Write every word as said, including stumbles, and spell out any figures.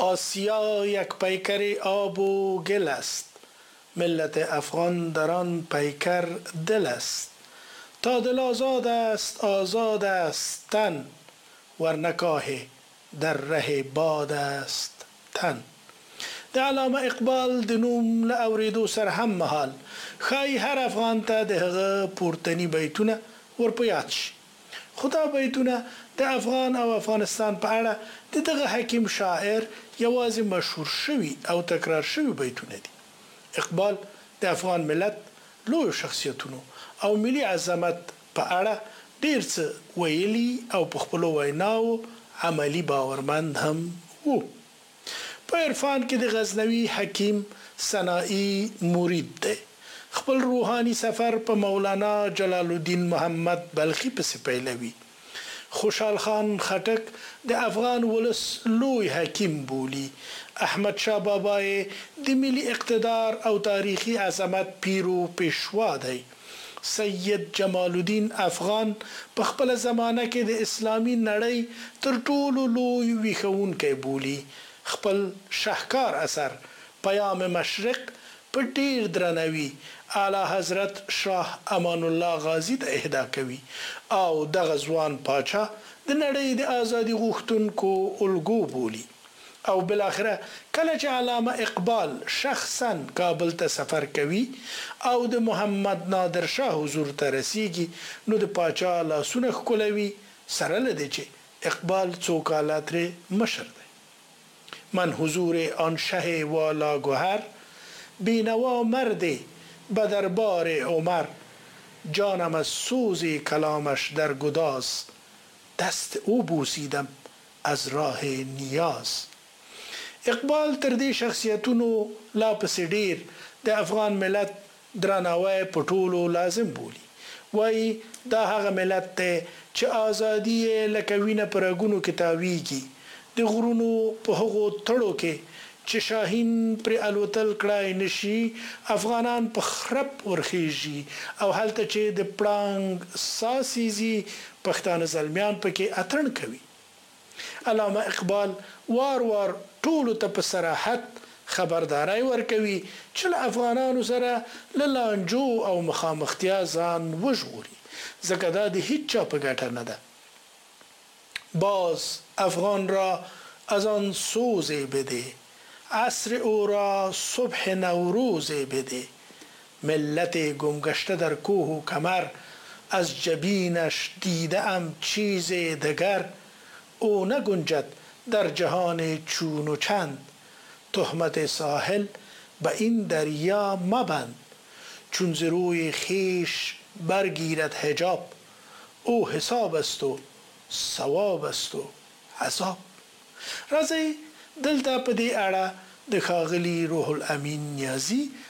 آسیا یک پیکر آب و گل است، ملت افغان در آن پیکر دل است. تا دل آزاد است آزاد است تن، ورنه کاه در ره باد است تن. د علامه اقبال د نوم له اورېدو سره هم مهال ښایي هر افغان ته د هغه پورتني بیتونه ور په یاد شي. خو دا بیتونه د افغان او افغانستان په اړه د دغه حکیم شاعر یوازې مشهور شوي او تکرار شوي بیتونه دي. اقبال د افغان ملت لویو شخصیتونو او ملي عظمت په اړه ډیر څه ویلي او په خپلو ویناو عملي باورمند هم وو. په عرفان کې د غزنوي حکیم سنایی مرید دی. خپل روحاني سفر په مولانا جلال الدین محمد بلخي پسې پیلوي. خوشحال خان خټک د افغان ولس لوی حکیم بولي. احمد شاه بابا د ملي اقتدار او تاریخي عظمت پیرو پیشوا دی. سید جمال الدین افغان په خپل زمانه کې د اسلامي نړۍ تر ټولو لوی ویښونکی بولي. خپل شاهکار اثر پیام مشرق په ډیر درنوي اعلی حضرت شاه امان الله غازی ته اهدا کوي او دغه ځوان پاچا د نړۍ د ازادي غوښتونکو الګو بولي. او بالاخره کله چې علامه اقبال شخصا کابل ته سفر کوي او د محمد نادر شاه حضور ته رسیږي نو د پاچا لاسونه ښکلوي، سره له دې چې اقبال څو کاله ترې مشر دی. من حضور آن شه والا گوهر، بینوا مردی به دربار عمر، جانم از سوز کلامش در گداز، دست او بوسیدم از راه نیاز. اقبال تر دې شخصیتونو لا پسې ډیر د افغان ملت درناوی په ټولو لازم بولي. وایي دا هغه ملت دی چې ازادي یې لکه وینه په رګونو کې تاویږي. د غرونو په هغو تړو کې چې شاهین پرې الوتل کړای نشي، افغانان په خرپ ورخیږي او هلته چې د پړانګ ساسیزي پښتانه زلمیان پکې اترن کوي. علامه اقبال وار وار ټولو ته په صراحت خبرداري ورکوي چې له افغانانو سره له لانجو او مخامختیا ځان وژغوري، ځکه دا د هیچ چا په ګټه نه ده. باز افغان را از آن سوز بده، عصر او را صبح نوروز بده. ملت گمگشته در کوه و کمر، از جبینش دیده ام چیز دگر. او نگنجد در جهان چون و چند، تهمت ساحل به این دریا مبند. چون ز روی خویش برگیرد حجاب، او حساب است و ثواب است و عذاب. راځئ دلته په دې اړه د ښاغلي روح الامین نیازي